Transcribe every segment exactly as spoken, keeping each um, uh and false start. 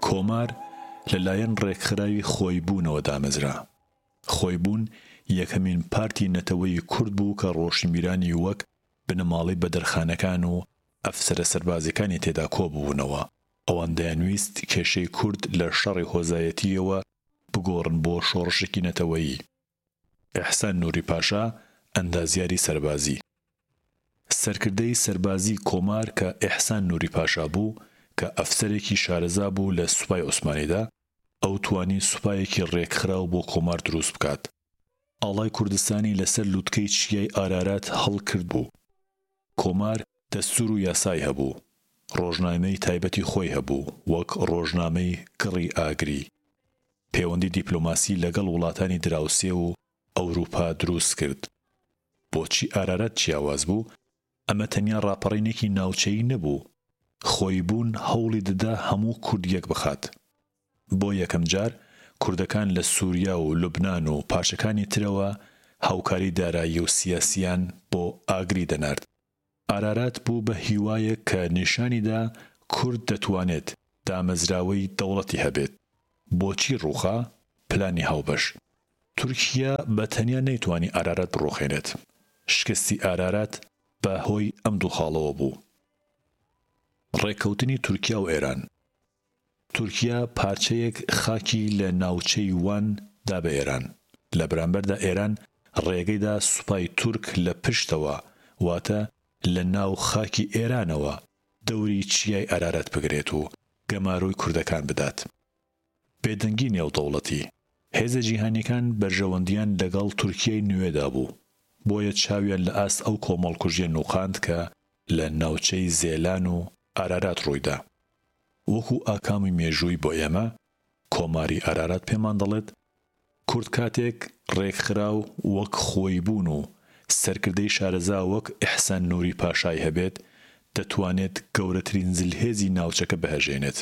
کۆمار لەلایەن ڕێکخراوی خۆیبوونەوە دامەزرا. خۆیبوون یەکەمین پارتی نەتەوەی کورد بوو کە ڕۆژنبیرانی وەک بنەماڵی بەدەرخانەکان و ئەفسەرە سەربازەکانی تێدا کۆبوونەوە. ئەوان دەیانویست کێشەی کورد لە شەڕی هۆزایەتیەوە بگۆڕن بۆ شۆڕشێکی نەتەوەیی. ئیحسان نووری پاشا ئەندازیاری سەربازی. سەرکردەی سەربازی کۆمار کە ئیحسان نووری پاشا بوو کە ئەفسەرێکی شارەزا بوو لە سوپای عوسمانیدا، ئەو توانی سوپایەکی ڕێکخراو بۆ کۆمار دروست بکات. ئاڵای کوردستانی لەسەر لووتکەی چیای ئارارات هەڵکرد بوو. کۆمار دەستور و یاسای هەبوو. ڕۆژنامەی تایبەتی خۆی هەبوو، وەک ڕۆژنامەی گڕی ئاگری. پەیوەندی دیپلۆماسی لەگەڵ وڵاتانی دراوسێ و ئەوروپا دروست کرد. بۆچی ئارارات جیاواز بوو؟ ئەمە تەنیا ڕاپەڕینێکی ناوچەیی نەبوو. خۆیبوون هەوڵی دەدا هەموو کورد یەک بخات. بۆ یەکەم جار کوردەکان لە سووریا و لوبنان و پاشەکانی ترەوە هاوکاری دارایی و سیاسیان بۆ ئاگری دەنارد. ئارارات بوو بە هیوایە کە نیشانیدا کورد دەتوانێت دامەزراوەی دەوڵەتی هەبێت. بۆچی ڕووخا؟ پلانی هاوبەش. تورکیا بە تەنیا نەیتوانی ئارارات بڕۆخێنێت. شکستی ئارارات بە هۆی ئەم دوو خاڵەوە بوو. ڕێکەوتنی تورکیا و ئێران. تورکیا پارچەیەک خاکی لە ناوچەی وان دا بە ئێران. لە بەرامبەردا ئێران ڕێگەیدا سوپای تورک لە پشتەوە، واتە لە ناو خاکی ئێرانەوە دەوری چیای ئارارات بگرێت و گەماروی کوردەکان بدات. بێدەنگی نێودەوڵەتی. هێزە جیهانیەکان بەرژەوەندیان لەگەڵ تورکیای نوێدا بوو. بۆیە چاویان لە ئاست ئەو کۆمەڵکوژیە نوقاند کە لە ناوچەی زێلان و ئارارات ڕوویدا. وەکو ئاکامی مێژووی بۆ ئێمە، کۆماری ئارارات پێمان دەڵێت کورد کاتێک ڕێکخراو وەک خۆی بوون و سەرکردەی شارەزا وەک ئیحسان نووری پاشای هەبێت، دەتوانێت گەورەترین زلهێزی ناوچەکە بەهەژێنێت.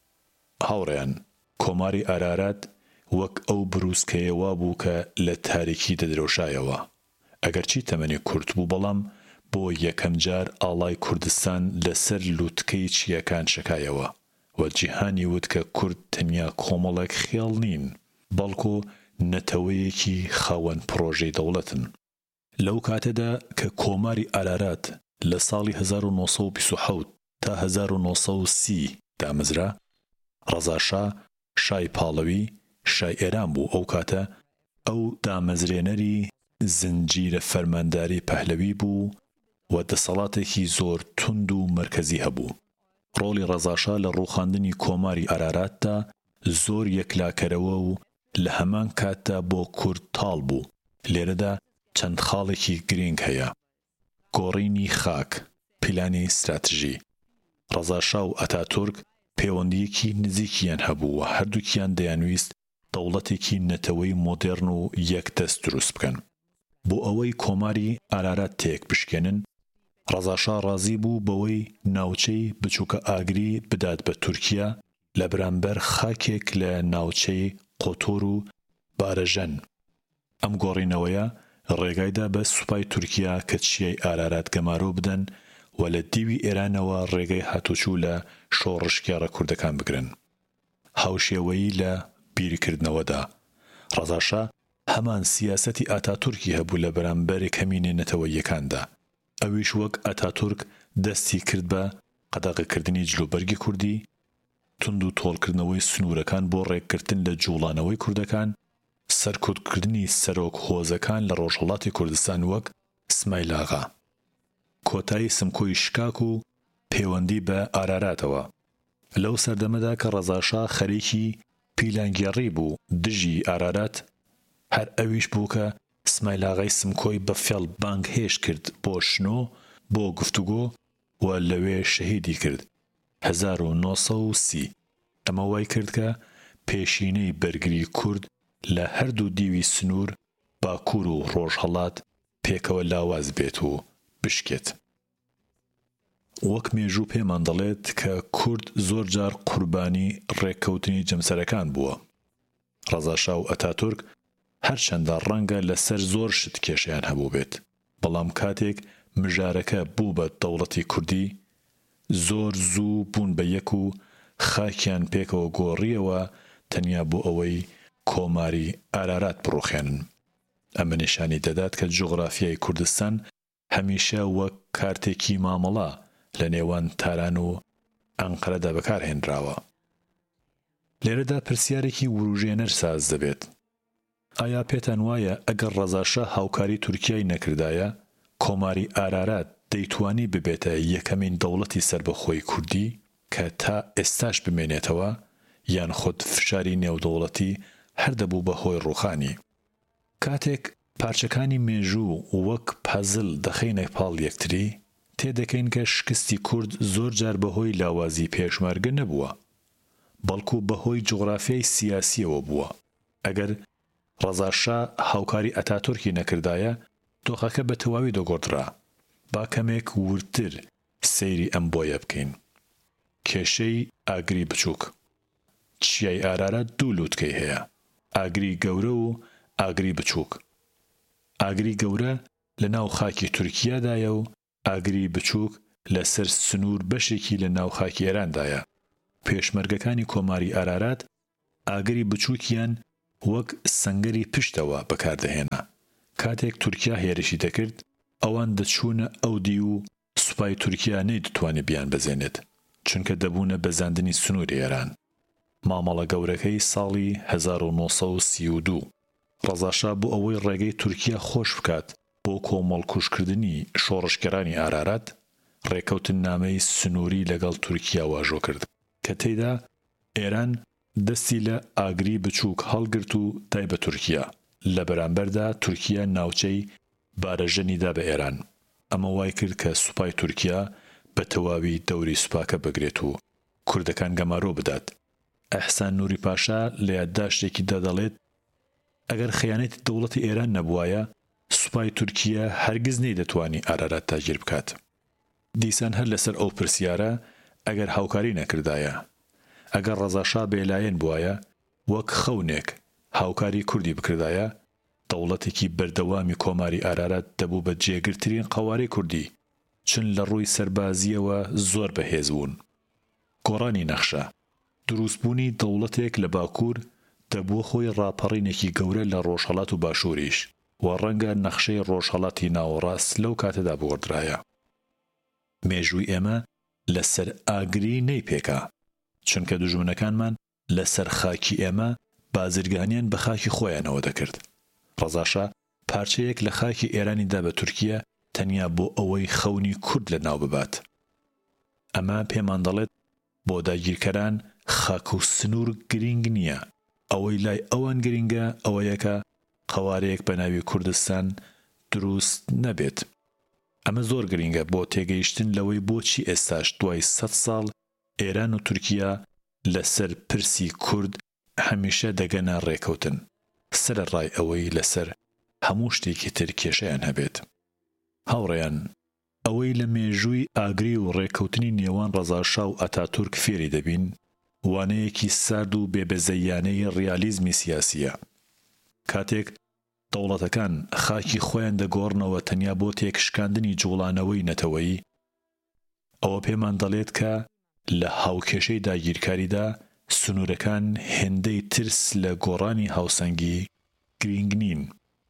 هاوڕێیان، کۆماری ئارارات وەک ئەو بروسکەیەوە بوو کە لە تاریکی دەدرۆشایەوە. ئەگەرچی تەمەنی کورت بوو، بەڵام بۆ یەکەم جار ئاڵای کوردستان لەسەر لووتکەی چیەکان شکایەوە و جیهانی وت کە کورد تەنیا کۆمەڵێک خێڵ نین، بەڵکو نەتەوەیەکی خاوەن پرۆژەی دەوڵەتن. لەو کاتەدا کە کۆماری ئارارات لە ساڵی هەزار و نۆ سەد و بیست و حەوت تا هەزار و نۆ سەد و سی دامەزرا، ڕەزاشا شای پاڵەوی شای ئێران بوو. ئەو کاتە ئەو دامەزرێنەری زنجیرە فەرمانداری پەهلەوی بوو و دەسەڵاتێکی زۆر توند و مرکزی هەبوو. ڕۆڵی ڕەزاشا لە ڕووخاندنی کۆماری ئاراراتدا زۆر یەکلاکەرەوە و لە هەمان کاتدا بۆ کورد تاڵ بوو. لێرەدا چەند خاڵێکی گرنگ هەیە. گۆڕینی خاک، پلانی استراتژی. ڕەزاشا و ئەتاتورک پەیوەندیەکی نزیکیان هەبوو و هەردووکیان دەیانویست دەوڵەتێکی نەتەوەی مۆدێرن و یەکدەست دروست بکەن. بۆ ئەوەی کۆماری ئارارات تێک بشکێنن، ڕەزاشا ڕازی بوو بەوەی ناوچەی بچووکە ئاگری بدات بە تورکیا لە بەرامبەر خاکێک لە ناوچەی قۆتۆر و بارەژەن. ئەم گۆڕینەوەیە ڕێگایدا بە سوپای تورکیا کە چیای ئارارات گەمارۆ بدەن و لە دیوی ئێرانەوە ڕێگەی هاتوچوو لە شۆڕشکێڕە کوردەکان بگرن. هاوشێوەیی لە بیرکردنەوەدا. ڕەزاشا هەمان سیاسەتی ئاتاتورکی هەبوو لە بەرامبەر کەمینە نەتەوەییەکاندا. ئەویش وەک ئاتاتورک دەستی کرد بە قەدەغەکردنی جلوبەرگی کوردی، تند و تۆڵکردنەوەی سنوورەکان بۆ ڕێکگرتن لە جوڵانەوەی کوردەکان، سەرکوتکردنی سەرۆک هۆزەکان لە ڕۆژهەڵاتی کوردستان وەک ئسماعیل ئاغا، کۆتایی سمکۆی شکاک و پەیوەندی بە ئاراراتەوە. لەو سەردەمەدا کە ڕەزاشا خەریکی پیلانگێڕی بوو دژی ئارارات، هەر ئەویش بوو کە ئسماعیل ئاغای سمکۆی بە فێڵ بانگ هێش کرد بۆ شنۆ بۆ گفتوگۆ و لەوێ شەهیدی کرد هەزار و نۆ سەد و سی. ئەمە وای کرد کە پێشینەی بەرگری کورد لە هەردوو دیوی سنوور، باکوور و ڕۆژهەڵات پێکەوە لاواز بێت و بشکێت. وەک مێژوو پێمان دەڵێت کە کورد زۆر جار قوربانی ڕێککەوتنی جەمسەرەکان بووە. ڕەزاشا و ئەتاتورک هەرچەندە ڕەنگە لەسەر زۆر شت کێشیان هەبوو بێت، بەڵام کاتێک مژارەکە بوو بە دەوڵەتی کوردی، زۆر زوو بوون بە یەک و خاکیان پێکەوە گۆڕیەوە تەنیا بۆ ئەوەی کۆماری ئارارات بڕوخێنن. ئەمە نیشانی دەدات کە جوغرافیای کوردستان هەمیشە وەک کارتێکی مامەڵە لە نێوان تاران و ئەنقەرەدا بەکارهێنراوە. لێرەدا پرسیارێکی وروژێنەر ساز دەبێت. ئایا پێتان وایە ئەگەر ڕەزاشا هاوکاری تورکیای نەکردایە کۆماری ئارارات دەیتوانی ببێتە یەکەمین دەوڵەتی سربەخۆی کوردی کە تا ئێستاش بمێنێتەوە یان خۆت فشاری نێودەوڵەتی هەر دەبوو بە هۆی ڕوخانی؟ کاتێک پارچەکانی مێژوو وەک پەزل دەخەینە پاڵ یەکتری تێدەکەین کە شکستی کورد زۆر جار بەهۆی لاوازی پێشمەرگە نەبووە، بەڵکو بەهۆی جوغرافیای سیاسیەوە بووە. ئەگەر ڕەزاشا هاوکاری ئەتاتورکی نەکردایە دۆخەکە بە تەواوی دەگۆڕدرا. با کەمێک ورتر سەیری ئەم بۆیە بکەین. کێشەی ئاگری بچووک. چیای ئارارات دوو لووتکەی هەیە، ئاگری گەورە و ئاگری بچووک. ئاگری گەورە لە ناو خاکی تورکیادایە و ئاگری بچووک لەسەر سنوور بەشێکی لە ناو خاکی ئێراندایە. پێشمەرگەکانی کۆماری ئارارات ئاگری بچووکیان وەک سەنگەری پشتەوە بەکاردەهێنا. کاتێک تورکیا هێرشی دەکرد ئەوان دەچوونە ئەودی و سوپای تورکیا نەیدەتوانێت بیان بەزێنێت چونکە دەبوونە بەزاندنی سنووری ئێران. مامەڵە گەورەکەی ساڵی هەزار و نۆ سەد و سی و دوو ڕەزاشا بۆ ئەوەی ڕێگەی تورکیا خۆش بکات بۆ کۆمەڵکوشکردنی شۆڕشگەرانی ئارارات ڕێکەوتن نامەی سنووری لەگەڵ تورکیا واژۆ کرد کە تێیدا ئێران دەستی لە ئاگری بچووک هەڵگرت و دای بە تورکیا. لە بەرامبەردا تورکیا ناوچەی بارەژەنیدا بە ئێران. ئەمە وای کرد کە سوپای تورکیا بە تەواوی دەوری سوپاکە بگرێت و کوردەکان گەمارۆ بدات. ئەحسان نووری پاشا لە یادداشتێکیدا دەڵێت ئەگەر خەیانەتی دەوڵەتی ئێران نەبوایە سوپای تورکیا هەرگیز نەیدەتوانی ئارارات تاگیر بکات. دیسان هەر لەسەر ئەو پرسیارە ئەگەر هاوکاری نەکردایە، ئەگەر ڕەزاشا بێلایەن بوایە وەک خەونێک هاوکاری کوردی بکردایە دەوڵەتێکی بەردەوامی کۆماری ئارارات دەبوو بە جێگرترین قەوارەی کوردی چون لە ڕووی سەربازیەوە زۆر بەهێز بوون. گۆڕانی نەخشە دروستبوونی دەوڵەتێک لە باکوور دەبووە خۆی ڕاپەڕینێکی گەورە لە ڕۆژهەڵات و باشووریش و ڕەنگە نەخشەی ڕۆژهەڵاتی ناوەڕاست لەو کاتەدا بگۆڕدرایە. مێژووی ئێمە لەسەر ئاگری نەیپێکا چونکە دوژمنەکانمان لەسەر خاکی ئێمە بازرگانیان بە خاکی خۆیانەوە دەکرد. ڕەزاشا پارچەیەک لە خاکی ئێرانیدا بە تورکیا تەنیا بۆ ئەوەی خەونی کورد لە ناو ببات. ئەمە پێمان دەڵێت بۆ داگیرکەران خاک و سنوور گرنگ نییە، ئەوەی لای ئەوان گرنگە ئەوەیەکە قەوارەیەک بە ناوی کوردستان دروست نەبێت. ئەمە زۆر گرنگە بۆ تێگەیشتن لەوەی بۆچی ئێستاش دوای سەد ساڵ ئێران و تورکیا لەسەر پرسی کورد هەمیشە دەگەنە ڕێکەوتن سەرەڕای ئەوەی لەسەر هەموو شتێکی تر کێشەیان هەبێت. هاوڕێیان، ئەوەی لە مێژووی ئاگری و ڕێکەوتنی نێوان ڕەزاشا و ئەتاتورک فێری دەبین وانەیەکی سارد و بێبەزەیانەی ڕیالیزمی سیاسیە. کاتێک دەوڵەتەکان خاکی خۆیان دەگۆڕنەوە تەنیا بۆ تێکشکاندنی جوڵانەوەی نەتەوەیی، ئەوە پێمان دەڵێت کە لە هاوکێشەی داگیرکاریدا سنوورەکان هێندەی ترس لە گۆڕانی هاوسەنگی گرنگ نین.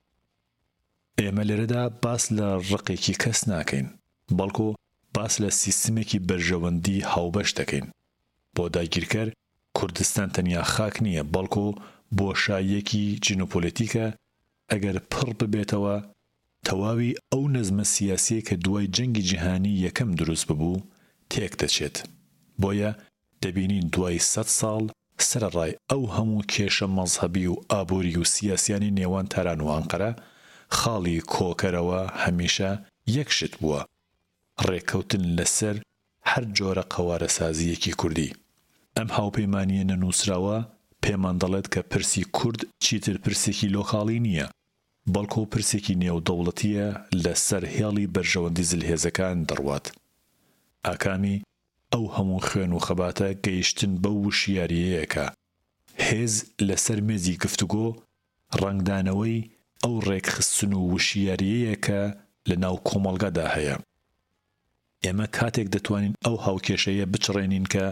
ئێمە لێرەدا باس لە ڕقێکی کەس ناکەین، بەڵکو باس لە سیستمێکی بەرژەوەندی هاوبەش دەکەین. بۆ داگیرکەر کوردستان تەنیا خاک نییە، بەڵکو بۆشاییەکی جینۆپۆلیتیکە ئەگەر پڕ ببێتەوە تەواوی ئەو نەزمە سیاسیە کە دوای جەنگی جیهانی یەکەم دروست ببوو تێک دەچێت. بۆیە دەبینین دوای سەد ساڵ سەرەڕای ئەو هەموو کێشە مەزهەبی و ئابووری و سیاسیانی نێوان تاران و ئەنقەرە خاڵی کۆکەرەوە هەمیشە یەکشت بووە، ڕێکەوتن لەسەر هەر جۆرە قەوارە سازیەکی کوردی. ئەم هاوپەیمانیە نەنووسراوە پێمان دەڵێت کە پرسی کورد چیتر پرسێکی لۆکاڵی نییە، بەڵکو پرسێکی نێودەوڵەتیە لەسەر هێڵی بەرژەوەندی زلهێزەکان دەڕوات. ئاکامی ئەو هەموو خوێن و خەباتە گەیشتن بەو وشیاریەیەکە هێز لەسەر مێزی گفتوگۆ ڕنگدانەوەی ئەو ڕێکخستن و وشیاریەیەکە لە ناو کۆمەڵگەدا هەیە. ئێمە کاتێک دەتوانین ئەو هاوکێشەیە بچڕێنین کە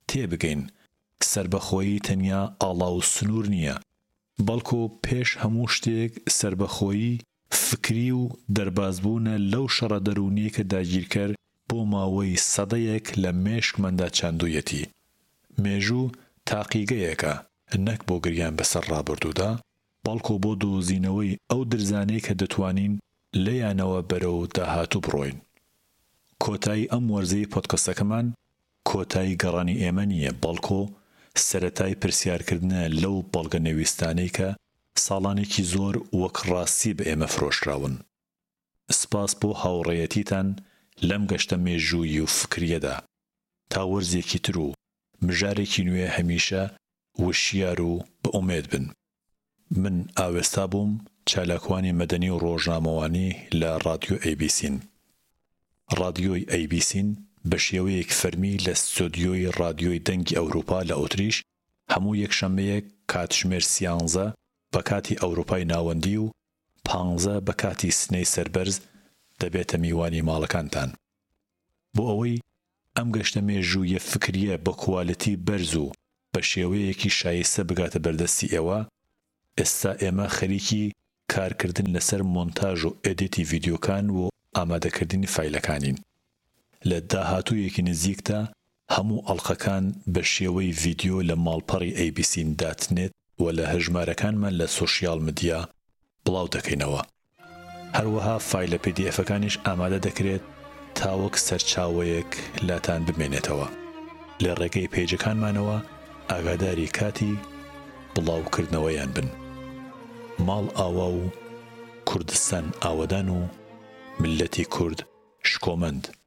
تێبگەین سربەخۆیی تەنیا ئاڵا و سنوور نییە بەڵکو پێش هەموو شتێک سربەخۆیی فکری و دەربازبوونە لەو شەڕە دەرونیە کە داگیرکەر بۆ ماوەی سەدەیەک لە مێشکمەندا چاندوویەتی مێژوو تاقیگەیەکە نەک بۆ گریان بەسەر ڕابردوودا بەڵکو بۆ دۆزینەوەی ئەو درزانەی کە دەتوانین لەیانەوە بەرەو داهاتوو بڕۆین کۆتایی ئەم وەرزەی پۆدکەستەکەمان کۆتایی گەڕانی ئێمە نییە بەڵکو سەرەتای پرسیارکردنە لەو بەڵگە نەویستانەی کە ساڵانێکی زۆر وەک ڕاستی بە ئێمە فرۆشراون سپاس بۆ هاوڕێیەتیتان لەم گەشتە مێژوویی و فکریەدا تا وەرزێکی تر و مژارێکی نوێ هەمیشە وشیار و بە ئومێد بن من ئاوێستا بووم چالاکوانی مەدەنی و ڕۆژنامەوانی لە ڕادیۆ ئەی بی سین ڕادیۆی ئەی بی سین بە شێوەیەک فەرمی لە ستۆدیۆی ڕادیۆی دەنگی ئەوروپا لە ئۆتریش هەموو یەکشەممەیەک کاتژمێر سیانزە بە کاتی ئەوروپای ناوەندی و پانزە بە کاتی سنەی سەربەرز دەبێتە میوانی ماڵەکانتان بۆ ئەوەی ئەم گەشتە مێژوویە فکریە بە کواڵەتی بەرز و بە شێوەیەکی شایستە بگاتە بەردەستی ئێوە ئێستا ئێمە خەریکی کارکردن لەسەر مۆنتاژ و ئێدیتی ڤیدیۆکان و ئامادەکردنی فایلەکانین لە داهاتوویەکی نزیکدا هەموو ئەڵقەکان بە شێوەی ڤیدیۆ لە ماڵپەڕی ئەی بی سین دات نێت و لە هەژمارەکانمان لە سۆشیال مدیا بڵاو دەکەینەوە هەروەها فایلە پی دی ئەفەکانیش ئامادە دەکرێت تاوەک سەرچاوەیەک لاتان بمێنێتەوە لە ڕێگەی پێیجەکانمانەوە ئاگاداری کاتی بڵاوکردنەوەیان بن ماڵ ئاوا و کوردستان ئاوەدان و ملەتی کورد شکۆمەند